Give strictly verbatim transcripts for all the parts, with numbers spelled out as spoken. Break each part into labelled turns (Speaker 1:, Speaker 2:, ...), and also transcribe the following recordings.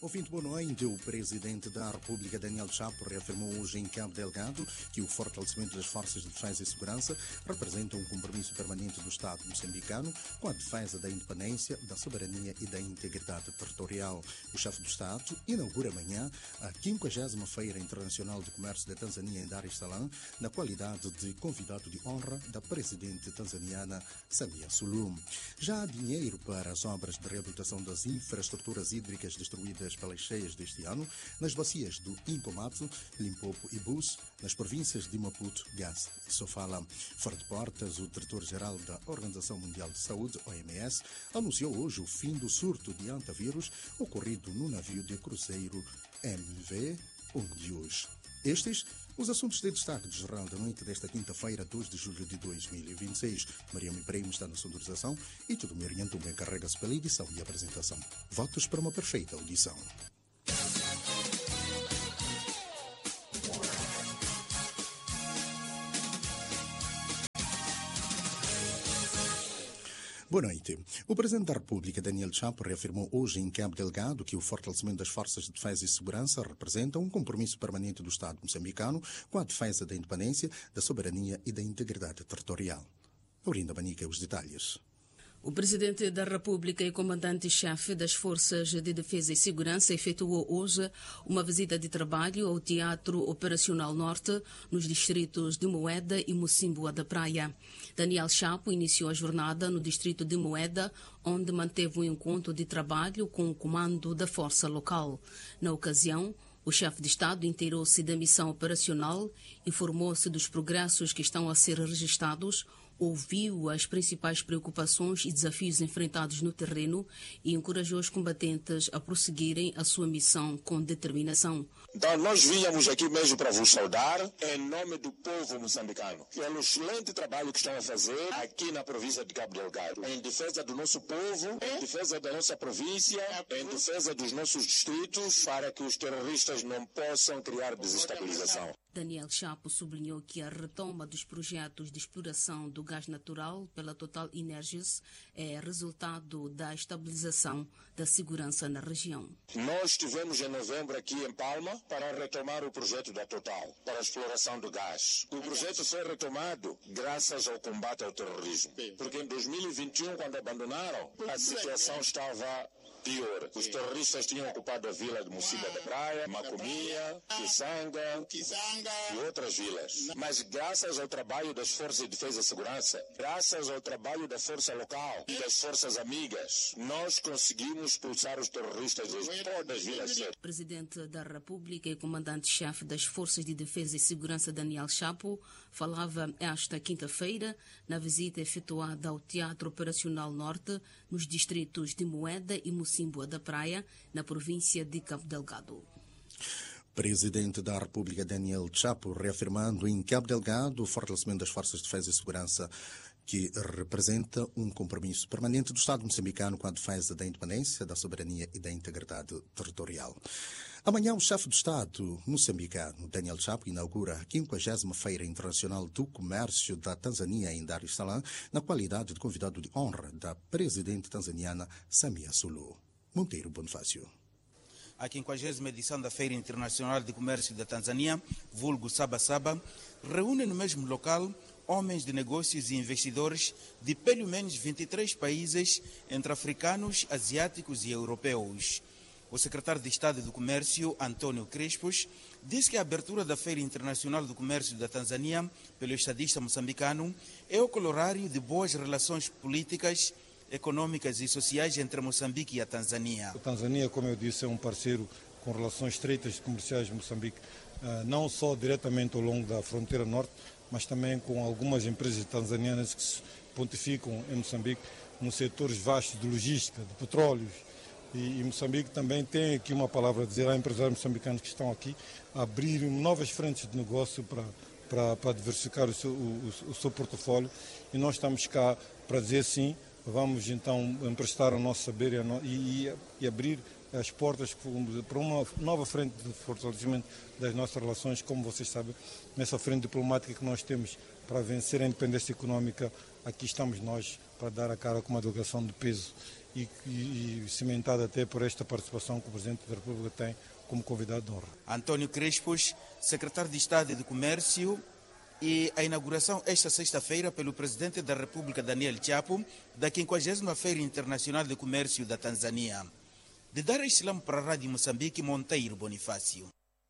Speaker 1: Ouvinte, boa noite. O Presidente da República, Daniel Chapo, reafirmou hoje em Cabo Delgado que o fortalecimento das forças de defesa e segurança representa um compromisso permanente do Estado moçambicano com a defesa da independência, da soberania e da integridade territorial. O chefe do Estado inaugura amanhã a quinquagésima Feira Internacional de Comércio da Tanzânia em Dar es Salaam, na qualidade de convidado de honra da Presidente tanzaniana Samia Suluhu. Já há dinheiro para as obras de reabilitação das infraestruturas hídricas destruídas pelas cheias deste ano nas bacias do Incomato, Limpopo e Bus, nas províncias de Maputo, Gaza e Sofala. Fora de portas, o diretor-geral da Organização Mundial de Saúde, O M S, anunciou hoje o fim do surto de antavírus ocorrido no navio de cruzeiro M V Ondius. Estes os assuntos de destaque do Jornal da Noite desta quinta-feira, dois de julho de dois mil e vinte e seis. Maria Mipremo está na sonorização e tudo me orienta bem carrega-se pela edição e apresentação. Votos para uma perfeita audição. Boa noite. O Presidente da República, Daniel Chapo, reafirmou hoje em Cabo Delgado que o fortalecimento das forças de defesa e segurança representa um compromisso permanente do Estado moçambicano com a defesa da independência, da soberania e da integridade territorial. Aurinda Banica, os detalhes.
Speaker 2: O Presidente da República e Comandante-Chefe das Forças de Defesa e Segurança efetuou hoje uma visita de trabalho ao Teatro Operacional Norte, nos distritos de Moeda e Mocimboa da Praia. Daniel Chapo iniciou a jornada no distrito de Moeda, onde manteve um encontro de trabalho com o comando da força local. Na ocasião, o chefe de Estado inteirou-se da missão operacional, informou-se dos progressos que estão a ser registados, ouviu as principais preocupações e desafios enfrentados no terreno e encorajou os combatentes a prosseguirem a sua missão com determinação.
Speaker 3: Então, nós vínhamos aqui mesmo para vos saudar em nome do povo moçambicano pelo excelente trabalho que estão a fazer aqui na província de Cabo Delgado, em defesa do nosso povo, em defesa da nossa província, em defesa dos nossos distritos, para que os terroristas não possam criar desestabilização.
Speaker 2: Daniel Chapo sublinhou que a retoma dos projetos de exploração do gás natural pela Total Energies é resultado da estabilização da segurança na região.
Speaker 3: Nós estivemos em novembro aqui em Palma para retomar o projeto da Total, para a exploração do gás. O projeto foi retomado graças ao combate ao terrorismo, porque em dois mil e vinte e um, quando abandonaram, a situação estava pior. Os terroristas tinham ocupado a vila de Mocimboa da Praia, Macomia, Kisanga e outras vilas. Mas graças ao trabalho das Forças de Defesa e Segurança, graças ao trabalho da Força Local e das Forças Amigas, nós conseguimos expulsar os terroristas de todas as vilas.
Speaker 2: O Presidente da República e Comandante-Chefe das Forças de Defesa e Segurança, Daniel Chapo, falava esta quinta-feira na visita efetuada ao Teatro Operacional Norte, nos distritos de Moeda e Mocimboa da Praia, na província de Cabo Delgado.
Speaker 1: Presidente da República, Daniel Chapo, reafirmando em Cabo Delgado o fortalecimento das forças de defesa e segurança, que representa um compromisso permanente do Estado moçambicano com a defesa da independência, da soberania e da integridade territorial. Amanhã, o chefe do Estado moçambicano, Daniel Chapo, inaugura a quinquagésima Feira Internacional do Comércio da Tanzânia em Dar es Salaam, na qualidade de convidado de honra da Presidente tanzaniana Samia Suluhu. Monteiro Bonifácio.
Speaker 4: A quinquagésima edição da Feira Internacional de Comércio da Tanzânia, vulgo Saba Saba, reúne no mesmo local homens de negócios e investidores de pelo menos vinte e três países, entre africanos, asiáticos e europeus. O secretário de Estado do Comércio, Antônio Crespos, disse que a abertura da Feira Internacional do Comércio da Tanzânia pelo estadista moçambicano é o corolário de boas relações políticas, econômicas e sociais entre Moçambique e a Tanzânia.
Speaker 5: A Tanzânia, como eu disse, é um parceiro com relações estreitas comerciais de Moçambique, não só diretamente ao longo da fronteira norte, mas também com algumas empresas tanzanianas que se pontificam em Moçambique nos setores vastos de logística, de petróleos. E, e Moçambique também tem aqui uma palavra a dizer a empresários moçambicanos que estão aqui a abrir novas frentes de negócio para, para, para diversificar o seu, o, o seu portfólio. E nós estamos cá para dizer sim, vamos então emprestar o nosso saber e, e, e abrir as portas para uma nova frente de fortalecimento das nossas relações, como vocês sabem, nessa frente diplomática que nós temos para vencer a independência econômica. Aqui estamos nós para dar a cara com uma delegação de peso e, e, e cimentada até por esta participação que o Presidente da República tem como convidado de honra.
Speaker 4: António Crespos, secretário de Estado de Comércio, e a inauguração esta sexta-feira pelo Presidente da República, Daniel Chapo, da quinquagésima Feira Internacional de Comércio da Tanzânia. De Dar es Salaam para a Rádio Moçambique, Monteiro Bonifácio.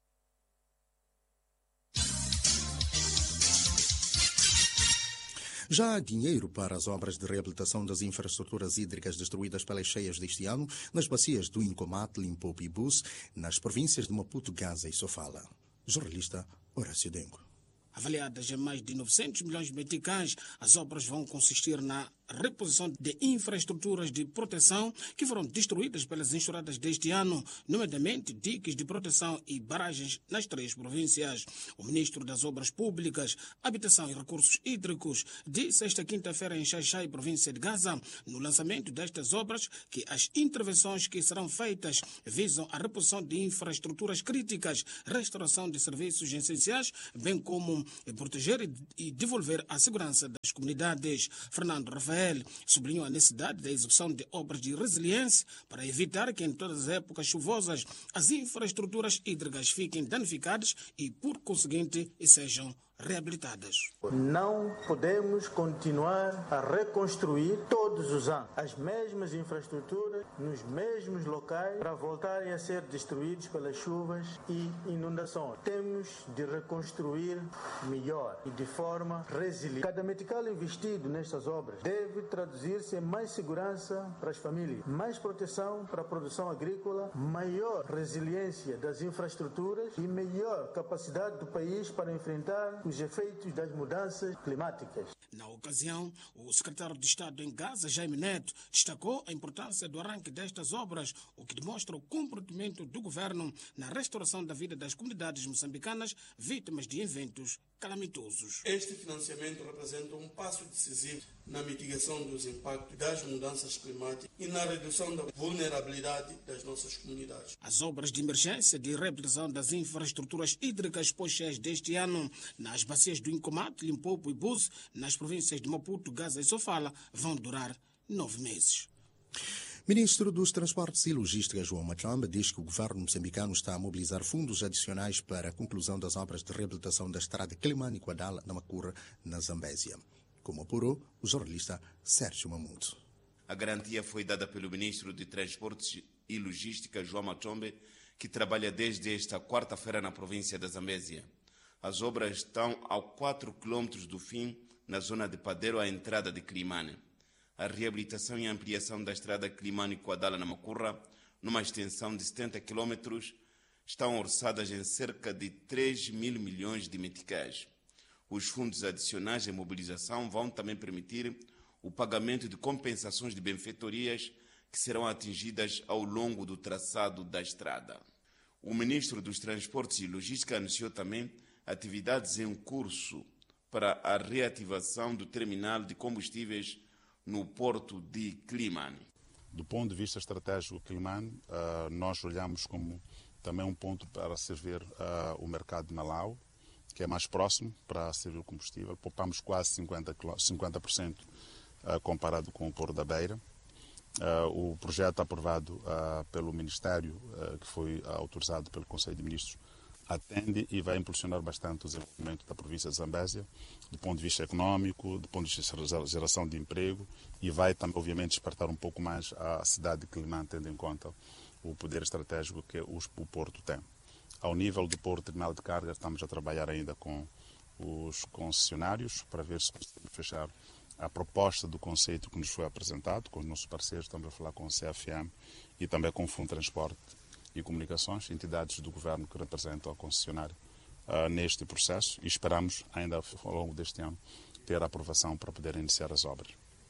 Speaker 1: Já há dinheiro para as obras de reabilitação das infraestruturas hídricas destruídas pelas cheias deste ano nas bacias do Incomate, Limpopo e Bus, nas províncias de Maputo, Gaza e Sofala. Jornalista Horácio Dengo.
Speaker 6: Avaliadas em mais de novecentos milhões de meticais, as obras vão consistir na reposição de infraestruturas de proteção que foram destruídas pelas enxurradas deste ano, nomeadamente diques de proteção e barragens nas três províncias. O ministro das Obras Públicas, Habitação e Recursos Hídricos disse esta quinta-feira em Xai-Xai, província de Gaza, no lançamento destas obras, que as intervenções que serão feitas visam a reposição de infraestruturas críticas, restauração de serviços essenciais, bem como proteger e devolver a segurança das comunidades. Fernando Rafael sublinhou a necessidade da execução de obras de resiliência para evitar que em todas as épocas chuvosas as infraestruturas hídricas fiquem danificadas e, por conseguinte, sejam reabilitadas.
Speaker 7: Não podemos continuar a reconstruir todos os anos as mesmas infraestruturas nos mesmos locais para voltarem a ser destruídos pelas chuvas e inundações. Temos de reconstruir melhor e de forma resiliente. Cada metical investido nestas obras deve traduzir-se em mais segurança para as famílias, mais proteção para a produção agrícola, maior resiliência das infraestruturas e melhor capacidade do país para enfrentar os efeitos das mudanças climáticas.
Speaker 6: Na ocasião, o secretário de Estado em Gaza, Jaime Neto, destacou a importância do arranque destas obras, o que demonstra o comprometimento do governo na restauração da vida das comunidades moçambicanas vítimas de eventos calamitosos.
Speaker 8: Este financiamento representa um passo decisivo na mitigação dos impactos das mudanças climáticas e na redução da vulnerabilidade das nossas comunidades.
Speaker 6: As obras de emergência de reabilitação das infraestruturas hídricas pós-cheias deste ano nas bacias do Incomate, Limpopo e Bus, nas províncias de Maputo, Gaza e Sofala, vão durar nove meses.
Speaker 1: Ministro dos Transportes e Logística, João Machamba, diz que o governo moçambicano está a mobilizar fundos adicionais para a conclusão das obras de reabilitação da estrada Quelimane-Quadala, na Macurra, na Zambésia. Como apurou o jornalista Sérgio Mamuto.
Speaker 9: A garantia foi dada pelo ministro de Transportes e Logística, João Machombe, que trabalha desde esta quarta-feira na província da Zambésia. As obras estão a quatro quilômetros do fim, na zona de Padeiro, à entrada de Quelimane. A reabilitação e ampliação da estrada Quelimane-Quadala na Macurra, numa extensão de setenta quilômetros, estão orçadas em cerca de três mil milhões de meticais. Os fundos adicionais em mobilização vão também permitir o pagamento de compensações de benfeitorias que serão atingidas ao longo do traçado da estrada. O ministro dos Transportes e Logística anunciou também atividades em curso para a reativação do terminal de combustíveis no porto de Quelimane.
Speaker 10: Do ponto de vista estratégico, Quelimane, uh, nós olhamos como também um ponto para servir uh, o mercado de Malau, que é mais próximo para servir o combustível. Poupamos quase cinquenta por cento uh, comparado com o Porto da Beira. Uh, o projeto aprovado uh, pelo Ministério, uh, que foi uh, autorizado pelo Conselho de Ministros, atende e vai impulsionar bastante o desenvolvimento da província de Zambésia, do ponto de vista econômico, do ponto de vista de geração de emprego, e vai também, obviamente, despertar um pouco mais a cidade de Quelimane, tendo em conta o poder estratégico que o Porto tem. Ao nível do Porto Terminal de Carga, estamos a trabalhar ainda com os concessionários para ver se conseguimos fechar a proposta do conceito que nos foi apresentado, com os nossos parceiros. Estamos a falar com o C F M e também com o Fundo de Transporte e Comunicações, entidades do governo que representam a concessionária uh, neste processo, e esperamos ainda ao longo deste ano ter a aprovação para poder iniciar as obras.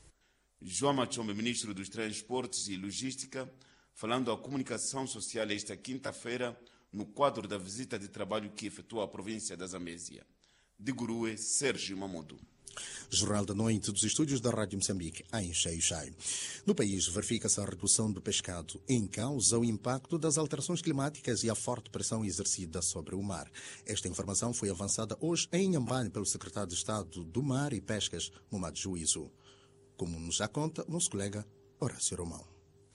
Speaker 9: João Machombe, ministro dos Transportes e Logística, falando à comunicação social esta quinta-feira no quadro da visita de trabalho que efetuou a província da Zambésia. De Gurue, Sérgio Mamudo.
Speaker 1: Jornal da Noite dos estúdios da Rádio Moçambique, em Xai-Xai. No país, verifica-se a redução do pescado, em causa o impacto das alterações climáticas e a forte pressão exercida sobre o mar. Esta informação foi avançada hoje em Inhambane pelo secretário de Estado do Mar e Pescas, Momad Juízo. Como nos já conta o nosso colega Horácio Romão.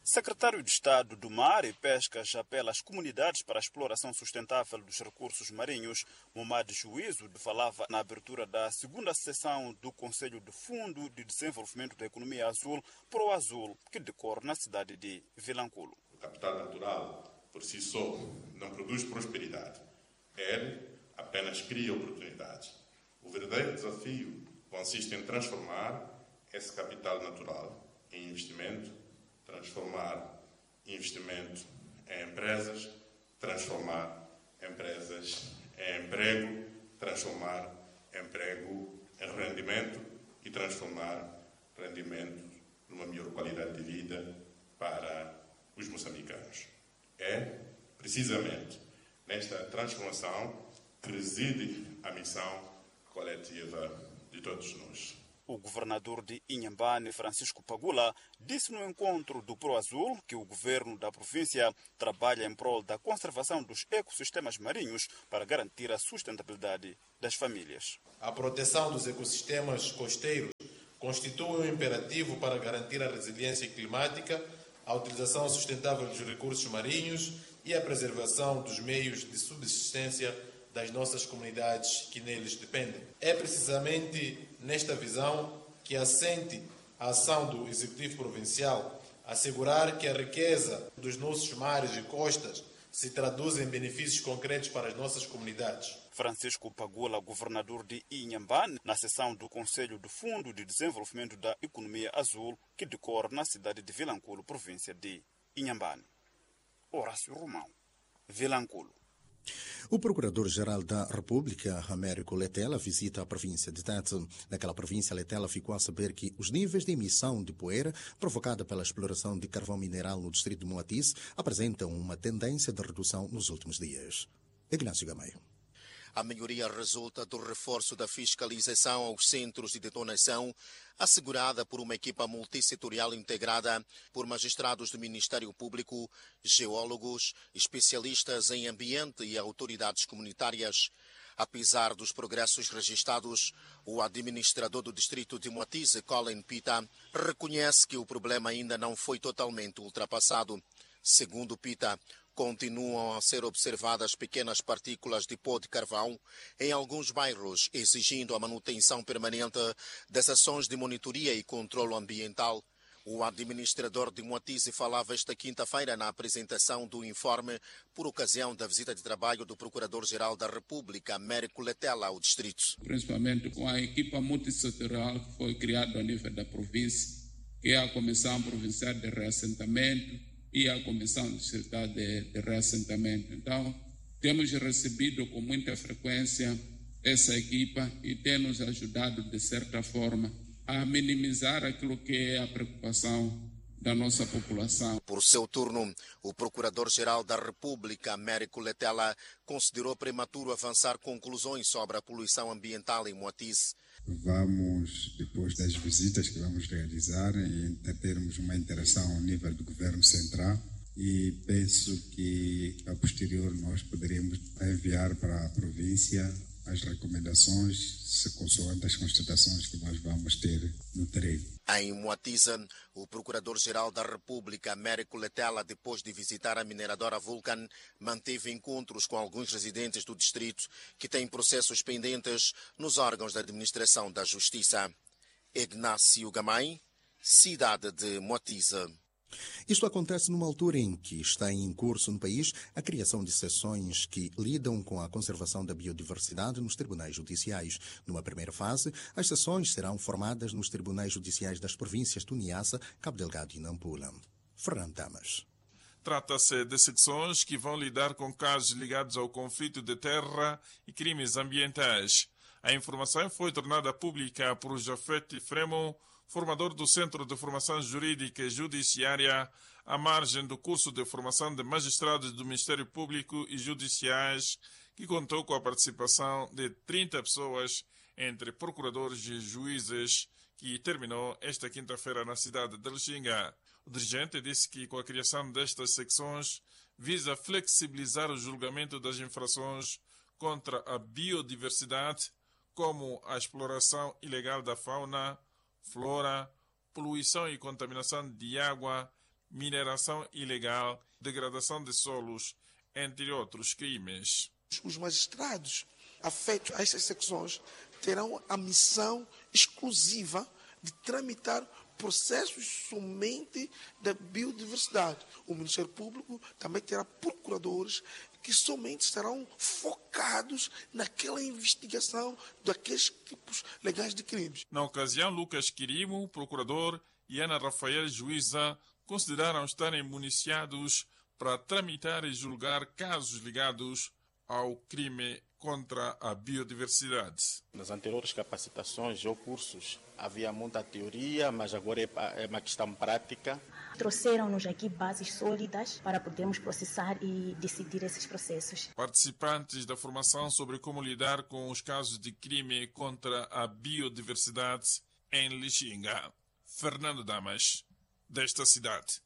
Speaker 11: Secretário de Estado do Mar e Pescas apela às comunidades para a exploração sustentável dos recursos marinhos. Momad Juízo falava na abertura da segunda sessão do Conselho de Fundo de Desenvolvimento da Economia Azul, ProAzul, que decorre na cidade de Vilanculo.
Speaker 12: O capital natural, por si só, não produz prosperidade. Ele apenas cria oportunidades. O verdadeiro desafio consiste em transformar esse capital natural em investimento, transformar investimento em empresas, transformar empresas em emprego, transformar emprego em rendimento e transformar rendimento numa melhor qualidade de vida para os moçambicanos. É precisamente nesta transformação que reside a missão coletiva de todos nós.
Speaker 11: O governador de Inhambane, Francisco Pagula, disse no encontro do ProAzul que o governo da província trabalha em prol da conservação dos ecossistemas marinhos para garantir a sustentabilidade das famílias.
Speaker 13: A proteção dos ecossistemas costeiros constitui um imperativo para garantir a resiliência climática, a utilização sustentável dos recursos marinhos e a preservação dos meios de subsistência das nossas comunidades que neles dependem. É precisamente nesta visão que assente a ação do Executivo Provincial assegurar que a riqueza dos nossos mares e costas se traduz em benefícios concretos para as nossas comunidades.
Speaker 11: Francisco Pagula, governador de Inhambane, na sessão do Conselho do Fundo de Desenvolvimento da Economia Azul, que decorre na cidade de Vilanculo, província de Inhambane. Horácio Romão, Vilanculo.
Speaker 1: O Procurador-Geral da República, Américo Letela, visita a província de Tete. Naquela província, Letela ficou a saber que os níveis de emissão de poeira provocada pela exploração de carvão mineral no distrito de Moatize apresentam uma tendência de redução nos últimos dias. Ignácio Gamaio.
Speaker 14: A melhoria resulta do reforço da fiscalização aos centros de detonação, assegurada por uma equipa multissetorial integrada por magistrados do Ministério Público, geólogos, especialistas em ambiente e autoridades comunitárias. Apesar dos progressos registrados, o administrador do distrito de Moatize, Colin Pita, reconhece que o problema ainda não foi totalmente ultrapassado. Segundo Pita, continuam a ser observadas pequenas partículas de pó de carvão em alguns bairros, exigindo a manutenção permanente das ações de monitoria e controlo ambiental. O administrador de Moatize falava esta quinta-feira na apresentação do informe por ocasião da visita de trabalho do Procurador-Geral da República, Américo Letela, ao distrito.
Speaker 15: Principalmente com a equipa multissetorial que foi criada a nível da província, que é a Comissão Provincial de Reassentamento e a Comissão Distrital de, de Reassentamento. Então, temos recebido com muita frequência essa equipa e tem nos ajudado, de certa forma, a minimizar aquilo que é a preocupação da nossa população.
Speaker 14: Por seu turno, o Procurador-Geral da República, Américo Letela, considerou prematuro avançar conclusões sobre a poluição ambiental em Moatize.
Speaker 16: Vamos, depois das visitas que vamos realizar, termos uma interação ao nível do Governo Central e penso que, a posterior, nós poderíamos enviar para a província as recomendações, consoante as constatações que nós vamos ter no terreno.
Speaker 14: Em Moatize, o Procurador-Geral da República, Américo Letela, depois de visitar a mineradora Vulcan, manteve encontros com alguns residentes do distrito que têm processos pendentes nos órgãos da administração da Justiça. Ignácio Gamay, cidade de Moatize.
Speaker 1: Isto acontece numa altura em que está em curso no país a criação de seções que lidam com a conservação da biodiversidade nos tribunais judiciais. Numa primeira fase, as seções serão formadas nos tribunais judiciais das províncias de Niassa, Cabo Delgado e Nampula. Fernando Damas.
Speaker 17: Trata-se de secções que vão lidar com casos ligados ao conflito de terra e crimes ambientais. A informação foi tornada pública por Jafete Fremon, formador do Centro de Formação Jurídica e Judiciária, à margem do curso de formação de magistrados do Ministério Público e Judiciais, que contou com a participação de trinta pessoas, entre procuradores e juízes, que terminou esta quinta-feira na cidade de Lixinga. O dirigente disse que, com a criação destas secções, visa flexibilizar o julgamento das infrações contra a biodiversidade, como a exploração ilegal da fauna, flora, poluição e contaminação de água, mineração ilegal, degradação de solos, entre outros crimes.
Speaker 18: Os magistrados afetos a estas secções terão a missão exclusiva de tramitar processos somente da biodiversidade. O Ministério Público também terá procuradores que somente estarão focados naquela investigação daqueles tipos legais de crimes.
Speaker 17: Na ocasião, Lucas Quirimo, procurador, e Ana Rafael, juíza, consideraram estarem municiados para tramitar e julgar casos ligados ao crime contra a biodiversidade.
Speaker 19: Nas anteriores capacitações ou cursos havia muita teoria, mas agora é uma questão prática.
Speaker 20: Trouxeram-nos aqui bases sólidas para podermos processar e decidir esses processos.
Speaker 17: Participantes da formação sobre como lidar com os casos de crime contra a biodiversidade em Lixinga. Fernando Damas, desta cidade.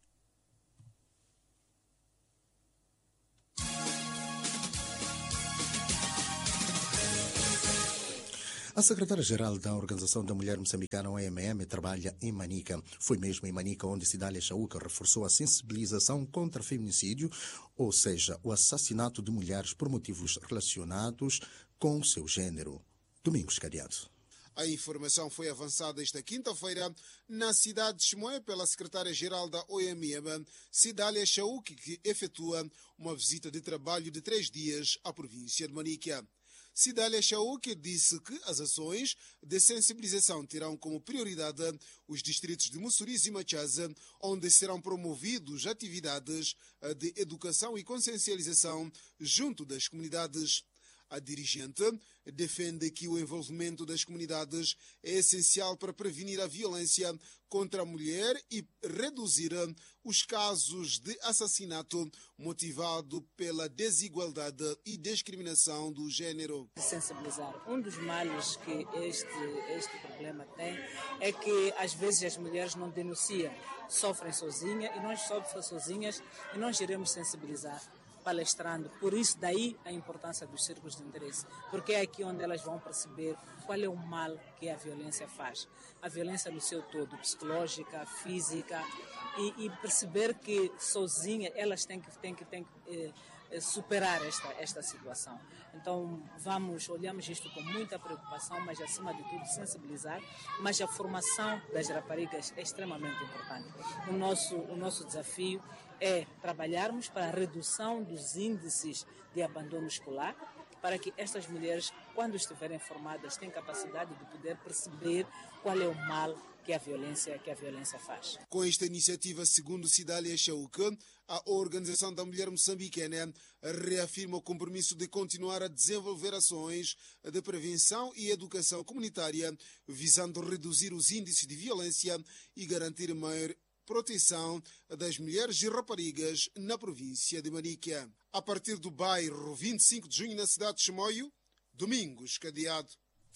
Speaker 1: A secretária-geral da Organização da Mulher Moçambicana, O M M, trabalha em Manica. Foi mesmo em Manica onde Cidália Chauca reforçou a sensibilização contra feminicídio, ou seja, o assassinato de mulheres por motivos relacionados com o seu género. Domingos Cadeado.
Speaker 21: A informação foi avançada esta quinta-feira na cidade de Chimoé pela secretária-geral da O M M, Cidália Chauca, que efetua uma visita de trabalho de três dias à província de Manica. Cidália Chauca disse que as ações de sensibilização terão como prioridade os distritos de Mussuriz e Machaza, onde serão promovidos atividades de educação e consciencialização junto das comunidades. A dirigente defende que o envolvimento das comunidades é essencial para prevenir a violência contra a mulher e reduzir os casos de assassinato motivado pela desigualdade e discriminação do género.
Speaker 22: Sensibilizar. Um dos males que este, este problema tem é que às vezes as mulheres não denunciam, sofrem sozinhas e nós sofremos sozinhas e nós iremos sensibilizar. Palestrando, por isso daí a importância dos círculos de interesse, porque é aqui onde elas vão perceber qual é o mal que a violência faz, a violência no seu todo, psicológica, física, e, e perceber que sozinha elas têm que, têm que, têm que eh, superar esta, esta situação. Então vamos, olhamos isto com muita preocupação, mas acima de tudo sensibilizar, mas a formação das raparigas é extremamente importante. O nosso, o nosso desafio é trabalharmos para a redução dos índices de abandono escolar, para que estas mulheres, quando estiverem formadas, tenham capacidade de poder perceber qual é o mal que a violência, que a violência faz.
Speaker 21: Com esta iniciativa, segundo Cidália Chauca, a Organização da Mulher Moçambicana reafirma o compromisso de continuar a desenvolver ações de prevenção e educação comunitária, visando reduzir os índices de violência e garantir maior proteção das mulheres e raparigas na província de Manica. A partir do bairro vinte e cinco de junho, na cidade de Chimoio, Domingos Cadeado.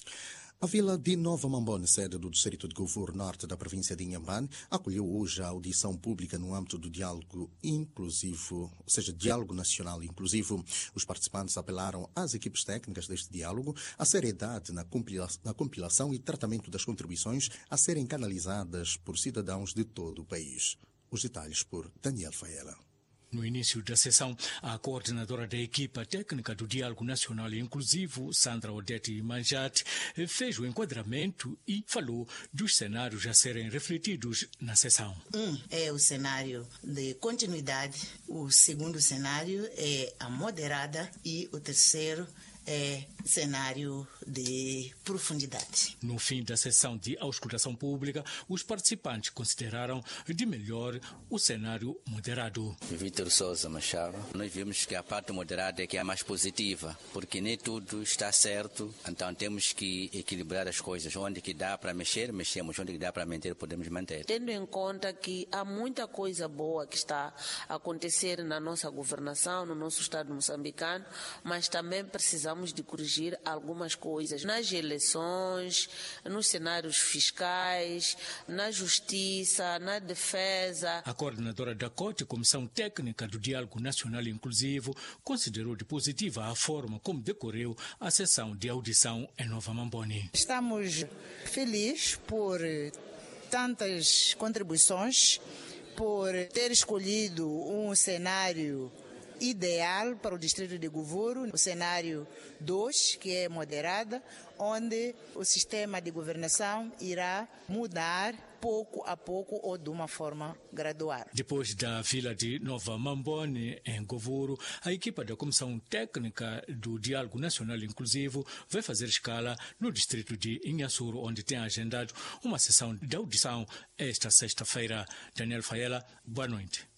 Speaker 1: A vila de Nova Mambone, sede do Distrito de Gouvor Norte da província de Inhambane, acolheu hoje a audição pública no âmbito do diálogo inclusivo, ou seja, diálogo nacional inclusivo. Os participantes apelaram às equipes técnicas deste diálogo a seriedade na, compila na compilação e tratamento das contribuições a serem canalizadas por cidadãos de todo o país. Os detalhes por Daniel Faela.
Speaker 23: No início da sessão, a coordenadora da equipa técnica do Diálogo Nacional Inclusivo, Sandra Odete Manjate, fez o enquadramento e falou dos cenários a serem refletidos na sessão.
Speaker 24: Um é o cenário de continuidade, o segundo cenário é a moderada e o terceiro é cenário de profundidade.
Speaker 23: No fim da sessão de auscultação pública, os participantes consideraram de melhor o cenário moderado.
Speaker 25: Vítor Sousa Machado, nós vimos que a parte moderada é que é a mais positiva, porque nem tudo está certo, então temos que equilibrar as coisas. Onde que dá para mexer, mexemos. Onde que dá para manter, podemos manter.
Speaker 26: Tendo em conta que há muita coisa boa que está a acontecer na nossa governação, no nosso Estado moçambicano, mas também precisamos de corrigir algumas coisas nas eleições, nos cenários fiscais, na justiça, na defesa.
Speaker 23: A coordenadora da C O T, Comissão Técnica do Diálogo Nacional Inclusivo, considerou de positiva a forma como decorreu a sessão de audição em Nova Mambone.
Speaker 27: Estamos felizes por tantas contribuições
Speaker 24: por ter escolhido um cenário ideal para o distrito de Govoro, o cenário dois, que é moderada, onde o sistema de governação irá mudar pouco a pouco ou de uma forma gradual.
Speaker 23: Depois da vila de Nova Mambone, em Govoro, a equipa da Comissão Técnica do Diálogo Nacional Inclusivo vai fazer escala no distrito de Inhassuro, onde tem agendado uma sessão de audição esta sexta-feira. Daniel Faela, boa noite.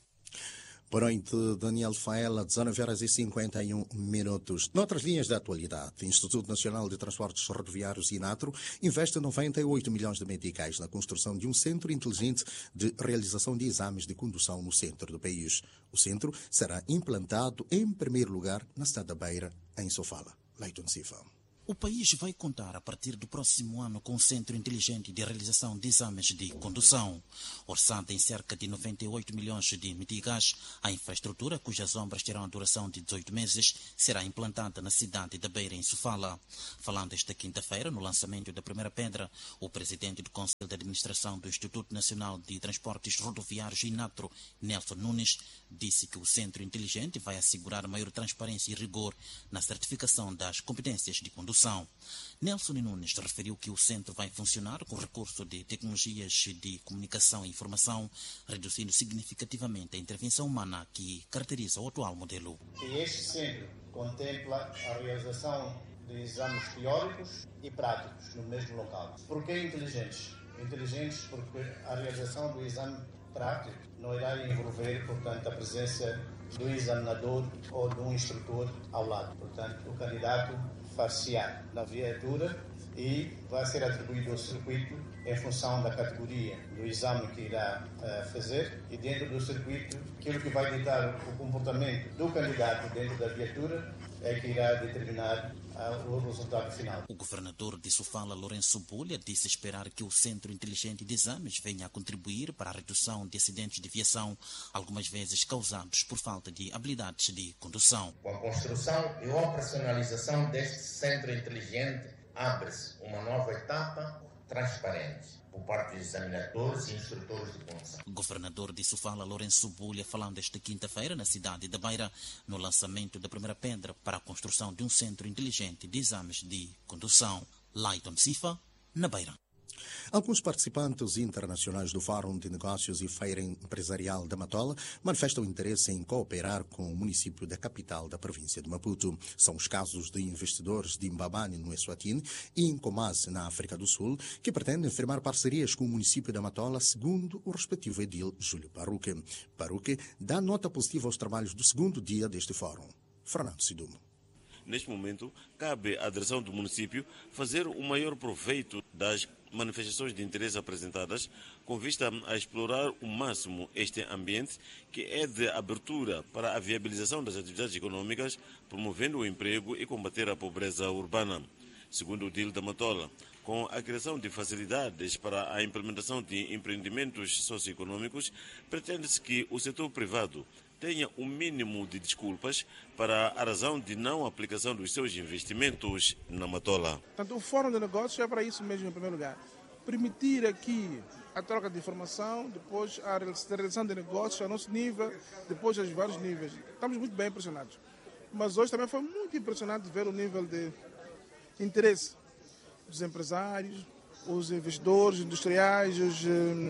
Speaker 1: Boa noite, Daniel Faela, dezenove horas e cinquenta e um minutos. Noutras linhas da atualidade, o Instituto Nacional de Transportes Rodoviários, INATRO, investe noventa e oito milhões de meticais na construção de um centro inteligente de realização de exames de condução no centro do país. O centro será implantado, em primeiro lugar, na cidade da Beira, em Sofala. Leiton Sifa.
Speaker 2: O país vai contar a partir do próximo ano com um centro inteligente de realização de exames de condução. Orçada em cerca de noventa e oito milhões de meticais, a infraestrutura, cujas obras terão a duração de dezoito meses, será implantada na cidade da Beira, em Sofala. Falando esta quinta-feira, no lançamento da primeira pedra, o presidente do Conselho de Administração do Instituto Nacional de Transportes Rodoviários, INATRO, Nelson Nunes, disse que o centro inteligente vai assegurar maior transparência e rigor na certificação das competências de condução. Nelson Nunes referiu que o centro vai funcionar com recurso de tecnologias de comunicação e informação, reduzindo significativamente a intervenção humana que caracteriza o atual modelo.
Speaker 3: Este centro contempla a realização de exames teóricos e práticos no mesmo local. Por que inteligentes? Inteligentes porque a realização do exame prático não irá envolver, portanto, a presença do examinador ou de um instrutor ao lado. Portanto, o candidato far-se-á na viatura e vai ser atribuído ao circuito em função da categoria do exame que irá uh, fazer, e dentro do circuito, aquilo que vai ditar o comportamento do candidato dentro da viatura é que irá determinar uh, o resultado final.
Speaker 2: O governador de Sofala, Lourenço Bulha, disse esperar que o Centro Inteligente de Exames venha a contribuir para a redução de acidentes de viação, algumas vezes causados por falta de habilidades de condução.
Speaker 4: Com a construção e operacionalização deste Centro Inteligente, abre-se uma nova etapa transparente por parte dos examinadores e instrutores de condução.
Speaker 2: O governador de Sofala, Lourenço Bulha, falando esta quinta-feira na cidade da Beira, no lançamento da primeira pedra para a construção de um centro inteligente de exames de condução. Leiton Sifa, na Beira.
Speaker 1: Alguns participantes internacionais do Fórum de Negócios e Feira Empresarial da Matola manifestam interesse em cooperar com o município da capital da província de Maputo. São os casos de investidores de Mbabane, no Eswatini, e em Comase, na África do Sul, que pretendem firmar parcerias com o município da Matola, segundo o respectivo edil Júlio Paruque. Paruque dá nota positiva aos trabalhos do segundo dia deste fórum. Fernando Sidumo.
Speaker 5: Neste momento, cabe à direção do município fazer o maior proveito das manifestações de interesse apresentadas, com vista a explorar o máximo este ambiente, que é de abertura para a viabilização das atividades econômicas, promovendo o emprego e combater a pobreza urbana. Segundo o D I L da Matola, com a criação de facilidades para a implementação de empreendimentos socioeconômicos, pretende-se que o setor privado tenha o mínimo de desculpas para a razão de não aplicação dos seus investimentos na Matola.
Speaker 7: Portanto, o Fórum de Negócios é para isso mesmo, em primeiro lugar. Permitir aqui a troca de informação, depois a realização de negócios a nosso nível, depois aos vários níveis. Estamos muito bem impressionados. Mas hoje também foi muito impressionante ver o nível de interesse dos empresários, os investidores industriais, os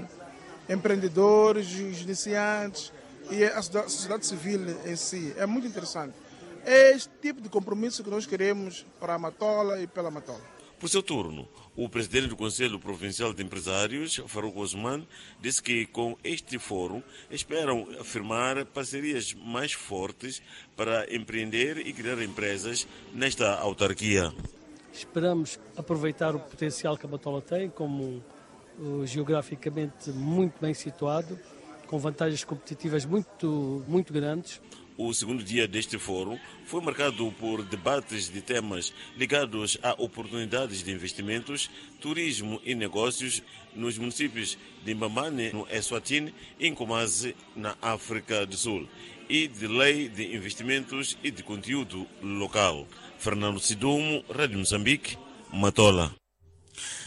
Speaker 7: eh, empreendedores, os iniciantes, e a sociedade civil em si. É muito interessante. É este tipo de compromisso que nós queremos para a Matola e pela Matola.
Speaker 5: Por seu turno, o presidente do Conselho Provincial de Empresários, Farouk Osman, disse que com este fórum esperam firmar parcerias mais fortes para empreender e criar empresas nesta autarquia.
Speaker 8: Esperamos aproveitar o potencial que a Matola tem, como uh, geograficamente muito bem situado, com vantagens competitivas muito, muito grandes.
Speaker 5: O segundo dia deste fórum foi marcado por debates de temas ligados a oportunidades de investimentos, turismo e negócios nos municípios de Mbabane, no Eswatini, e em Comase, na África do Sul, e de lei de investimentos e de conteúdo local. Fernando Sidumo, Rádio Moçambique, Matola.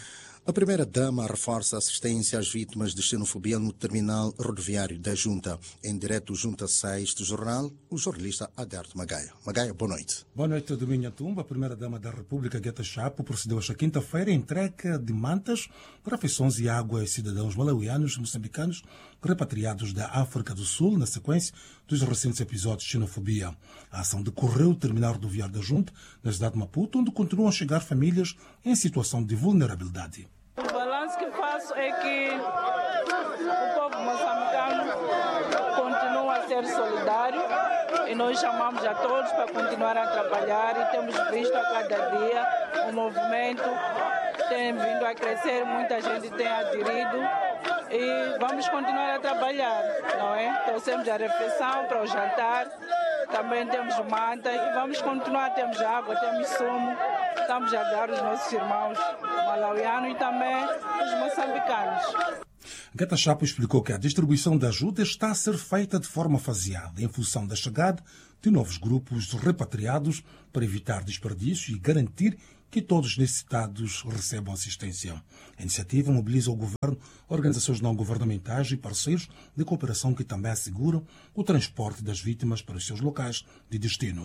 Speaker 1: A primeira-dama reforça a assistência às vítimas de xenofobia no terminal rodoviário da Junta. Em direto junto a seis do jornal, o jornalista Aderto Magaia. Magaia, boa noite.
Speaker 6: Boa noite, Domínio Tumba. A primeira-dama da República, Geta Chapo, procedeu esta quinta-feira a entrega de mantas, refeições e água aos cidadãos malauianos e moçambicanos repatriados da África do Sul, na sequência dos recentes episódios de xenofobia. A ação decorreu no terminal rodoviário da Junta, na cidade de Maputo, onde continuam a chegar famílias em situação de vulnerabilidade.
Speaker 22: O balanço que faço é que o povo moçambicano continua a ser solidário e nós chamamos a todos para continuar a trabalhar e temos visto a cada dia o movimento tem vindo a crescer, muita gente tem aderido e vamos continuar a trabalhar, não é? Trouxemos a refeição para o jantar, também temos manta e vamos continuar, temos água, temos sumo, estamos a dar aos nossos irmãos malauianos e também os moçambicanos.
Speaker 6: Geta Chapo explicou que a distribuição da ajuda está a ser feita de forma faseada, em função da chegada de novos grupos repatriados para evitar desperdício e garantir que todos os necessitados recebam assistência. A iniciativa mobiliza o governo, organizações não governamentais e parceiros de cooperação que também asseguram o transporte das vítimas para os seus locais de destino.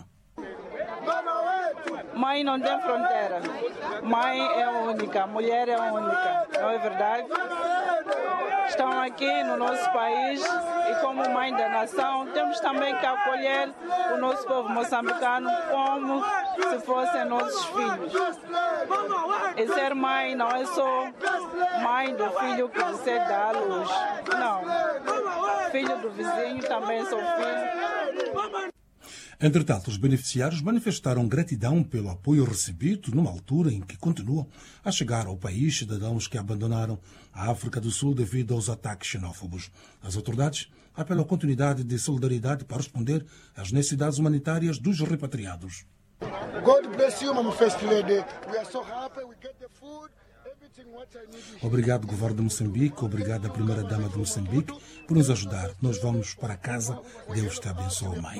Speaker 22: Mãe não tem fronteira. Mãe é única, mulher é única, não é verdade? Estão aqui no nosso país e como mãe da nação temos também que acolher o nosso povo moçambicano como se fossem nossos filhos. E ser mãe não é só mãe do filho que você dá à luz. Não. Filho do vizinho também sou filho.
Speaker 6: Entretanto, os beneficiários manifestaram gratidão pelo apoio recebido numa altura em que continuam a chegar ao país cidadãos que abandonaram a África do Sul devido aos ataques xenófobos. As autoridades apelam à continuidade de solidariedade para responder às necessidades humanitárias dos repatriados.
Speaker 9: God bless you, Mama First Lady. We are so happy we get the food.
Speaker 6: Obrigado, Governo de Moçambique. Obrigado à Primeira-Dama de Moçambique por nos ajudar. Nós vamos para casa. Deus te abençoe, Mãe.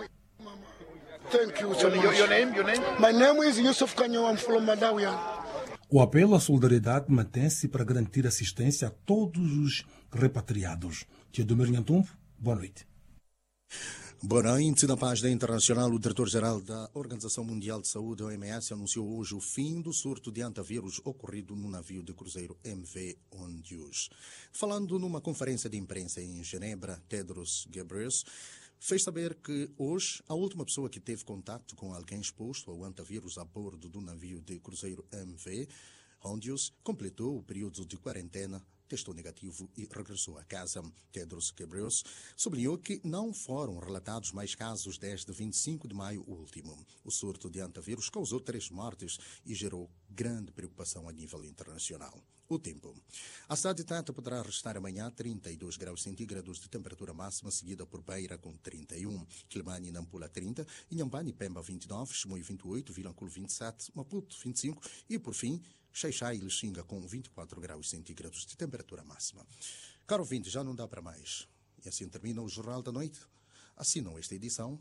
Speaker 9: Thank you so much. Your, your name? Your name? My name is Yusuf Kanyo. I'm from Malawi.
Speaker 6: O apelo à solidariedade mantém-se para garantir assistência a todos os repatriados. Tia Domir Nhantumbo, boa noite.
Speaker 1: Boa noite. Na página internacional, o diretor-geral da Organização Mundial de Saúde, O M S, anunciou hoje o fim do surto de antavírus ocorrido no navio de cruzeiro M V Ondius. Falando numa conferência de imprensa em Genebra, Tedros Ghebreyesus fez saber que hoje a última pessoa que teve contato com alguém exposto ao antavírus a bordo do navio de cruzeiro M V Ondius completou o período de quarentena, testou negativo e regressou a casa. Tedros Ghebreyesus sublinhou que não foram relatados mais casos desde vinte e cinco de maio último. O surto de antavírus causou três mortes e gerou grande preocupação a nível internacional. O tempo. A cidade de Tata poderá registrar amanhã trinta e dois graus centígrados de temperatura máxima, seguida por Beira com trinta e um, Quelimane e Nampula trinta, Inhambane e Pemba vinte e nove, Chimoio vinte e oito, Vilanculo vinte e sete, Maputo vinte e cinco e, por fim, Xaixai e Lixinga com vinte e quatro graus centígrados de temperatura máxima. Caro ouvinte, já não dá para mais. E assim termina o Jornal da Noite. Assinam esta edição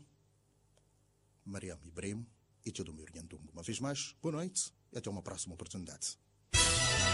Speaker 1: Mariam Ibrahim e Tio Domir Nhantumbo. Uma vez mais, boa noite e até uma próxima oportunidade.